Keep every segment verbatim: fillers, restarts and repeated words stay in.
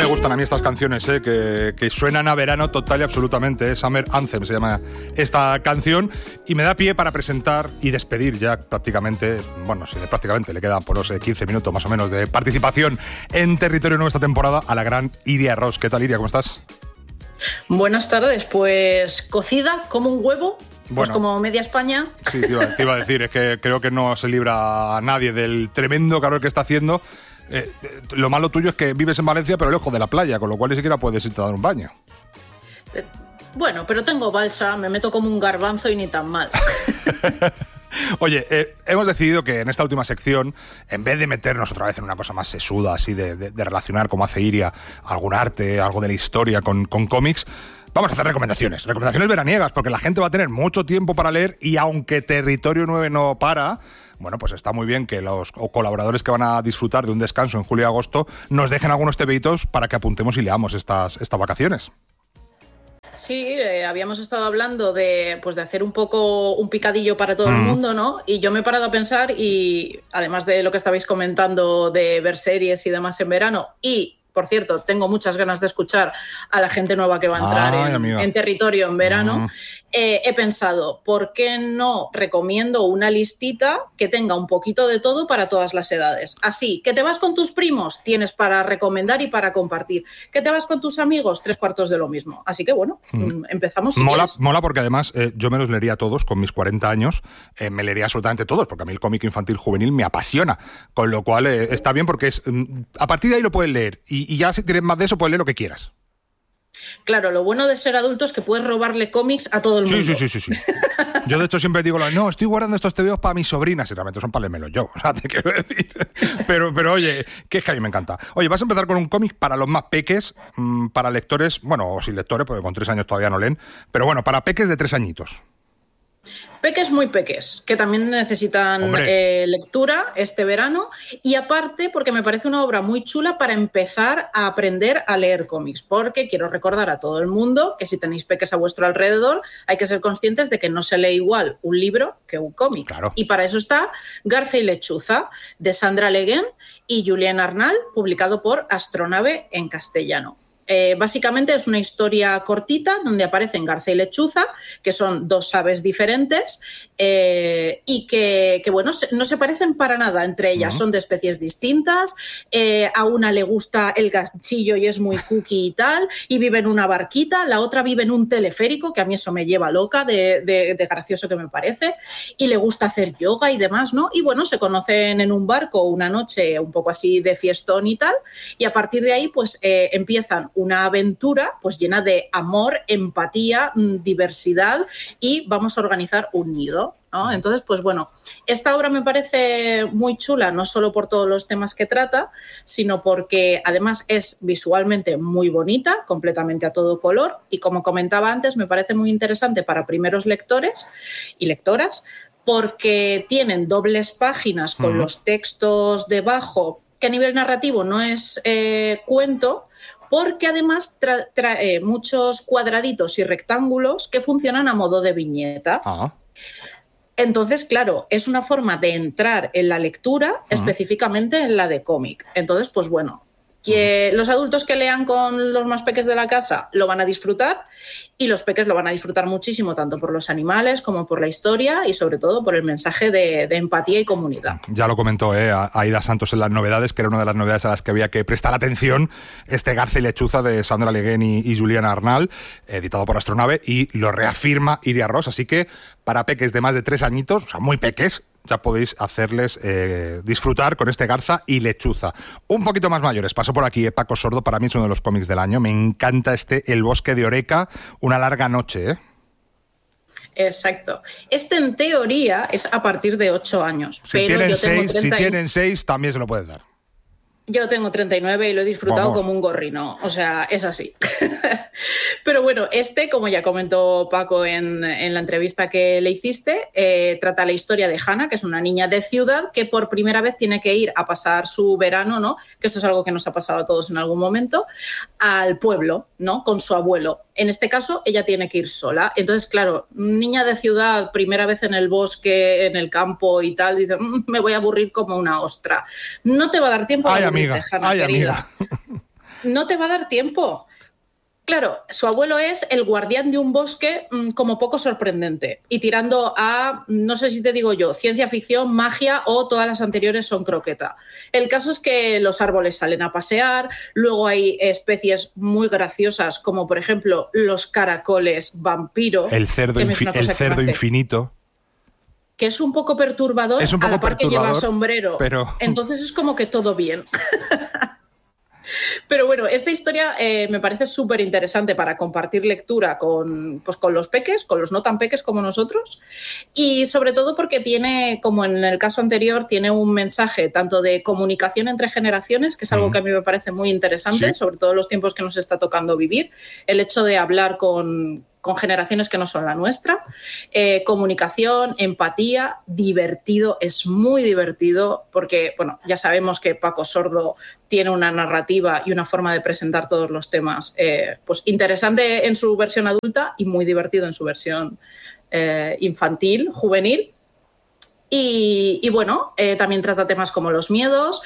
gustan a mí estas canciones, ¿eh? que, que suenan a verano total y absolutamente. ¿eh? Summer Anthem se llama esta canción y me da pie para presentar y despedir ya prácticamente, bueno, sí, prácticamente le quedan por los quince minutos más o menos de participación en Territorio Nuevo esta temporada a la gran Iria Ros. ¿Qué tal, Iria? ¿Cómo estás? Buenas tardes, pues cocida como un huevo. Pues Bueno, como media España. Sí, te iba, te iba a decir, es que creo que no se libra a nadie del tremendo calor que está haciendo. Eh, eh, lo malo tuyo es que vives en Valencia, pero lejos de la playa, con lo cual ni siquiera puedes irte a dar un baño. Eh, bueno, pero tengo balsa, me meto como un garbanzo y ni tan mal. Oye, eh, hemos decidido que en esta última sección, en vez de meternos otra vez en una cosa más sesuda, así de, de, de relacionar, como hace Iria, algún arte, algo de la historia con, con cómics, vamos a hacer recomendaciones, recomendaciones veraniegas, porque la gente va a tener mucho tiempo para leer y aunque Territorio nueve no para, bueno, pues está muy bien que los colaboradores que van a disfrutar de un descanso en julio y agosto nos dejen algunos tebeitos para que apuntemos y leamos estas, estas vacaciones. Sí, eh, habíamos estado hablando de, pues de hacer un poco un picadillo para todo mm. el mundo, ¿no? Y yo me he parado a pensar y además de lo que estabais comentando de ver series y demás en verano y... Por cierto, tengo muchas ganas de escuchar a la gente nueva que va a entrar Ay, en, en Territorio en verano. Mm. Eh, he pensado, ¿por qué no recomiendo una listita que tenga un poquito de todo para todas las edades? Así, que te vas con tus primos, tienes para recomendar y para compartir. Que te vas con tus amigos, tres cuartos de lo mismo. Así que bueno, mm. empezamos. Si mola, mola porque además eh, yo me los leería todos con mis cuarenta años, eh, me leería absolutamente todos, porque a mí el cómic infantil juvenil me apasiona. Con lo cual eh, está bien porque es mm, a partir de ahí lo puedes leer. Y, y ya si quieres más de eso, puedes leer lo que quieras. Claro, lo bueno de ser adulto es que puedes robarle cómics a todo el mundo. Sí, sí, sí, sí, sí. Yo de hecho siempre digo, no, estoy guardando estos tebeos para mis sobrinas y realmente son para leérmelos yo, o sea, te quiero decir. Pero, pero oye, que es que a mí me encanta. Oye, vas a empezar con un cómic para los más peques, mmm, para lectores, bueno, o sin lectores, porque con tres años todavía no leen, pero bueno, para peques de tres añitos. Peques muy peques, que también necesitan eh, lectura este verano y aparte porque me parece una obra muy chula para empezar a aprender a leer cómics, porque quiero recordar a todo el mundo que si tenéis peques a vuestro alrededor hay que ser conscientes de que no se lee igual un libro que un cómic. Claro. Y para eso está Garza y Lechuza, de Sandra Le Guin y Julien Arnal, publicado por Astronave en castellano. Eh, básicamente es una historia cortita donde aparecen Garza y Lechuza, que son dos aves diferentes eh, y que, que bueno, no se parecen para nada entre ellas. Uh-huh. Son de especies distintas. Eh, a una le gusta el ganchillo y es muy cookie y tal, y vive en una barquita. La otra vive en un teleférico, que a mí eso me lleva loca de, de, de gracioso que me parece, y le gusta hacer yoga y demás, ¿no? Y bueno, se conocen en un barco una noche un poco así de fiestón y tal, y a partir de ahí pues eh, empiezan una aventura pues llena de amor, empatía, diversidad y vamos a organizar un nido, ¿no? Entonces, pues bueno, esta obra me parece muy chula, no solo por todos los temas que trata, sino porque además es visualmente muy bonita, completamente a todo color y como comentaba antes, me parece muy interesante para primeros lectores y lectoras porque tienen dobles páginas con uh-huh. los textos debajo, que a nivel narrativo no es eh, cuento, porque además tra- trae muchos cuadraditos y rectángulos que funcionan a modo de viñeta. Ah. Entonces, claro, es una forma de entrar en la lectura, uh-huh. específicamente en la de cómic. Entonces, pues bueno, que uh-huh. los adultos que lean con los más peques de la casa lo van a disfrutar y los peques lo van a disfrutar muchísimo, tanto por los animales como por la historia y sobre todo por el mensaje de, de empatía y comunidad. Ya lo comentó eh, Aida Santos en las novedades, que era una de las novedades a las que había que prestar atención, este Garza y Lechuza de Sandra Le Guin y, y Julien Arnal, editado por Astronave, y lo reafirma Iria Ros, así que para peques de más de tres añitos, o sea, muy peques, ya podéis hacerles eh, disfrutar con este Garza y Lechuza. Un poquito más mayores, pasó por aquí eh, Paco Sordo, para mí es uno de los cómics del año, me encanta este El bosque de Oreca, una larga noche, ¿eh? Exacto. Este en teoría es a partir de ocho años. Si, pero tienen, yo tengo seis, treinta si tienen seis, también se lo puedes dar. Yo tengo treinta y nueve y lo he disfrutado Vamos. como un gorrino, o sea, es así. Pero bueno, este, como ya comentó Paco en, en la entrevista que le hiciste, eh, trata la historia de Hannah, que es una niña de ciudad que por primera vez tiene que ir a pasar su verano, ¿no? Que esto es algo que nos ha pasado a todos en algún momento, al pueblo, ¿no? Con su abuelo. En este caso, ella tiene que ir sola. Entonces, claro, niña de ciudad, primera vez en el bosque, en el campo y tal, dice, mmm, me voy a aburrir como una ostra. No te va a dar tiempo a Ay, amiga, Hannah, ay, querida. amiga. No te va a dar tiempo. Claro, su abuelo es el guardián de un bosque mmm, como poco sorprendente y tirando a, no sé si te digo yo, ciencia ficción, magia o todas las anteriores son croqueta. El caso es que los árboles salen a pasear, luego hay especies muy graciosas como por ejemplo los caracoles vampiro. El cerdo, infi- el cerdo infinito. Que es un poco perturbador, es un poco a la par que lleva sombrero. Pero... Entonces es como que todo bien. Pero bueno, esta historia eh, me parece súper interesante para compartir lectura con, pues, con los peques, con los no tan peques como nosotros, y sobre todo porque tiene, como en el caso anterior, tiene un mensaje tanto de comunicación entre generaciones, que es algo mm. que a mí me parece muy interesante, ¿sí? Sobre todo en los tiempos que nos está tocando vivir, el hecho de hablar con... con generaciones que no son la nuestra, eh, comunicación, empatía, divertido, es muy divertido porque, bueno, ya sabemos que Paco Sordo tiene una narrativa y una forma de presentar todos los temas eh, pues interesante en su versión adulta y muy divertido en su versión eh, infantil, juvenil. Y, y bueno, eh, también trata temas como los miedos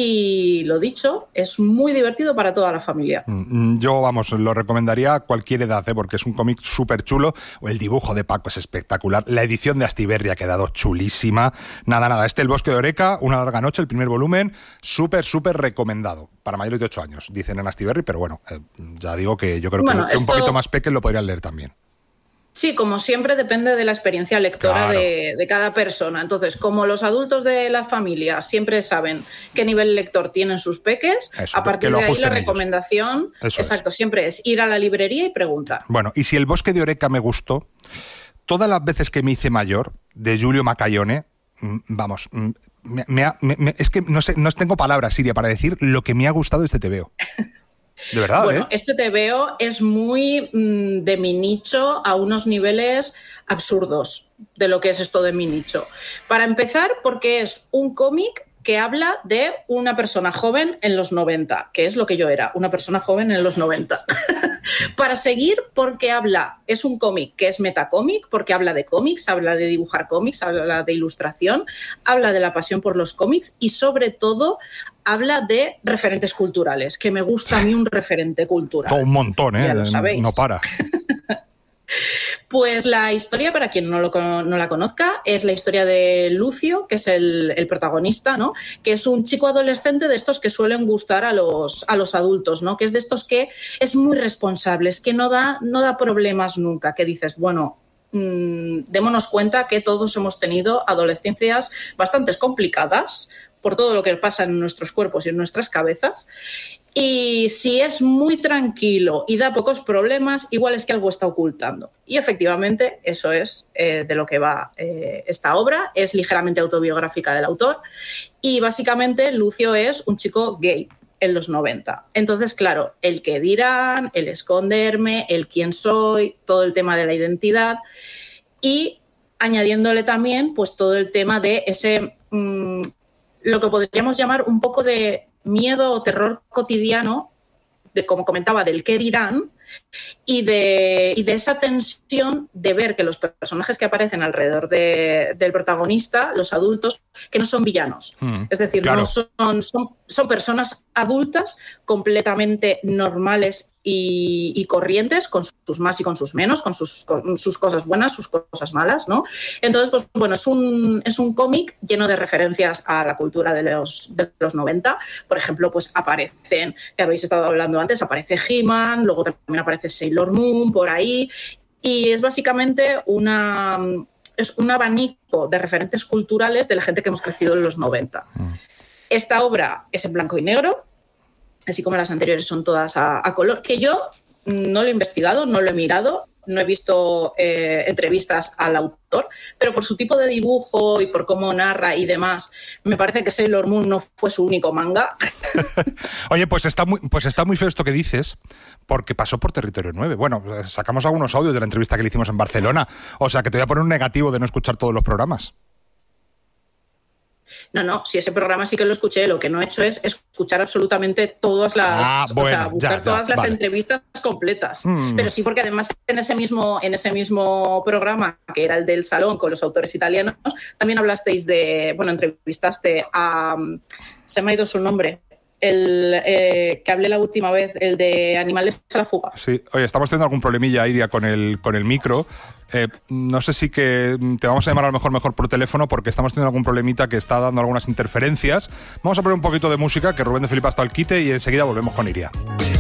y lo dicho, es muy divertido para toda la familia. Yo, vamos, lo recomendaría a cualquier edad, ¿eh? Porque es un cómic súper chulo. El dibujo de Paco es espectacular. La edición de Astiberri ha quedado chulísima. Nada, nada. Este El Bosque de Oreca, Una larga noche, el primer volumen, súper, súper recomendado. Para mayores de ocho años, dicen en Astiberri, pero bueno, eh, ya digo que yo creo bueno, que, esto... un poquito más pequeño lo podrían leer también. Sí, como siempre depende de la experiencia lectora claro. de, de cada persona. Entonces, como los adultos de la familia siempre saben qué nivel lector tienen sus peques, Eso, a partir de ahí la ellos. recomendación, Eso exacto, es. siempre es ir a la librería y preguntar. Bueno, y si El Bosque de Oreca me gustó, todas las veces que me hice mayor, de Giulio Macaione, vamos, me, me, me, es que no sé, no tengo palabras, Siria, para decir lo que me ha gustado este tebeo. De verdad, bueno, ¿eh? Este tebeo es muy mmm, de mi nicho a unos niveles absurdos de lo que es esto de mi nicho. Para empezar, porque es un cómic que habla de una persona joven en los noventa, que es lo que yo era, una persona joven en los noventa. Para seguir, porque habla, es un cómic que es metacómic, porque habla de cómics, habla de dibujar cómics, habla de ilustración, habla de la pasión por los cómics y sobre todo habla de referentes culturales, que me gusta a mí un referente cultural. Todo un montón, ¿eh? Ya lo sabéis. No para. Pues la historia, para quien no, lo, no la conozca, es la historia de Lucio, que es el, el protagonista, ¿no? Que es un chico adolescente de estos que suelen gustar a los, a los adultos, ¿no? Que es de estos que es muy responsable, es que no da, no da problemas nunca, que dices, bueno, mmm, démonos cuenta que todos hemos tenido adolescencias bastante complicadas por todo lo que pasa en nuestros cuerpos y en nuestras cabezas. Y si es muy tranquilo y da pocos problemas, igual es que algo está ocultando. Y efectivamente eso es eh, de lo que va eh, esta obra. Es ligeramente autobiográfica del autor y básicamente Lucio es un chico gay en los noventa. Entonces, claro, el qué dirán, el esconderme, el quién soy, todo el tema de la identidad y añadiéndole también pues todo el tema de ese, mmm, lo que podríamos llamar un poco de miedo o terror cotidiano, de, como comentaba, del qué dirán, y de, y de esa tensión de ver que los personajes que aparecen alrededor de, del protagonista, los adultos, que no son villanos. Mm, es decir, claro. no son, son, son personas adultas completamente normales y, y corrientes, con sus más y con sus menos, con sus, con sus cosas buenas, sus cosas malas, ¿no? Entonces, pues bueno, es un, es un cómic lleno de referencias a la cultura de los, de los noventa. Por ejemplo, pues aparecen, que habéis estado hablando antes, aparece He-Man, luego también aparece Sailor Moon por ahí, y es básicamente una, es un abanico de referentes culturales de la gente que hemos crecido en los noventa. Mm. Esta obra es en blanco y negro, así como las anteriores son todas a, a color, que yo no lo he investigado, no lo he mirado, no he visto eh, entrevistas al autor, pero por su tipo de dibujo y por cómo narra y demás, me parece que Sailor Moon no fue su único manga. Oye, pues está muy, pues está muy feo esto que dices, porque pasó por Territorio nueve. Bueno, sacamos algunos audios de la entrevista que le hicimos en Barcelona, o sea que te voy a poner un negativo de no escuchar todos los programas. No, no, si ese programa sí que lo escuché, lo que no he hecho es escuchar absolutamente todas las, ah, bueno, o sea, buscar ya, todas ya, las vale. entrevistas completas. Mm. Pero sí, porque además en ese mismo, en ese mismo programa, que era el del Salón con los autores italianos, también hablasteis de, bueno, entrevistaste a, se me ha ido su nombre, el eh, que hablé la última vez, el de Animales a la fuga. Sí, oye, estamos teniendo algún problemilla, Iria, con el, con el micro. Eh, no sé si que te vamos a llamar a lo mejor mejor por teléfono porque estamos teniendo algún problemita que está dando algunas interferencias. Vamos a poner un poquito de música, que Rubén de Felipe ha estado al quite y enseguida volvemos con Iria.